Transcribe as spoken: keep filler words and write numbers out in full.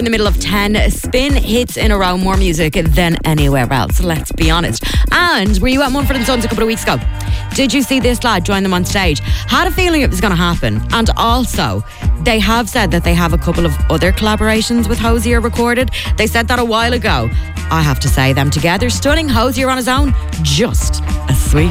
in the middle of ten spin hits in a row, more music than anywhere else, let's be honest. And were you at Mumford and Sons a couple of weeks ago? Did you see this lad join them on stage? Had a feeling it was going to happen. And also, they have said that they have a couple of other collaborations with Hozier recorded. They said that a while ago. I have to say, them together, stunning. Hozier on his own, just as sweet.